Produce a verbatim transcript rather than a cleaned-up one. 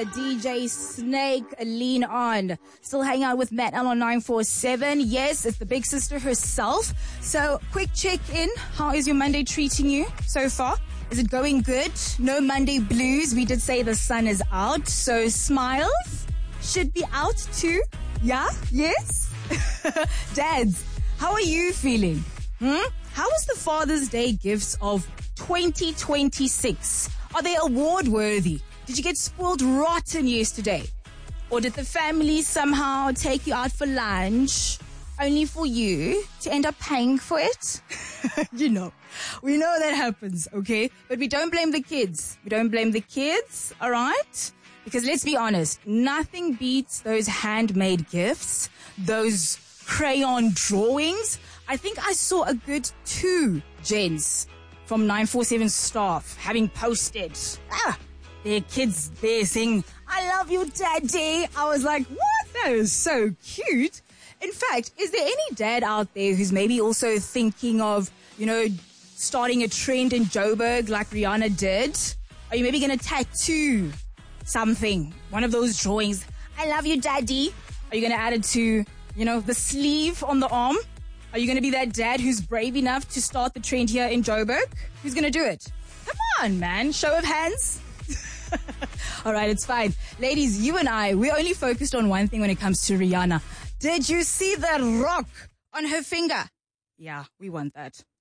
D J Snake, Lean On. Still hanging out with Matt L on nine four seven. Yes, it's the big sister herself. So, quick check-in. How is your Monday treating you so far? Is it going good? No Monday blues. We did say the sun is out. So, smiles should be out too. Yeah? Yes? Dads, how are you feeling? Hmm? How was the Father's Day gifts of twenty twenty-six? Are they award worthy? Did you get spoiled rotten yesterday? Or did the family somehow take you out for lunch only for you to end up paying for it? You know, we know that happens, okay? But we don't blame the kids. We don't blame the kids, all right? Because let's be honest, nothing beats those handmade gifts, those crayon drawings. I think I saw a good two gents from nine four seven staff having posted ah, their kids there saying, "I love you, Daddy." I was like, what? That is so cute. In fact, is there any dad out there who's maybe also thinking of, you know, starting a trend in Joburg like Rihanna did? Are you maybe going to tattoo something, one of those drawings? "I love you, Daddy." Are you going to add it to, you know, the sleeve on the arm? Are you going to be that dad who's brave enough to start the trend here in Joburg? Who's going to do it? Come on, man. Show of hands. All right, it's fine. Ladies, you and I, we're only focused on one thing when it comes to Rihanna. Did you see that rock on her finger? Yeah, we want that.